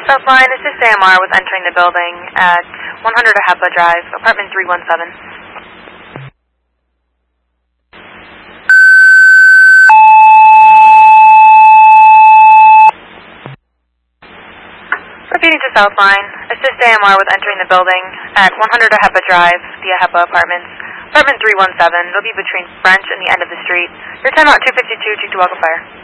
Southline, assist AMR with entering the building at 100 Ahepa Drive, apartment 317. Repeating to Southline, assist AMR with entering the building at 100 Ahepa Drive, the Ahepa Apartments, apartment 317. It'll be between French and the end of the street. Your time out 252, check to welcome fire.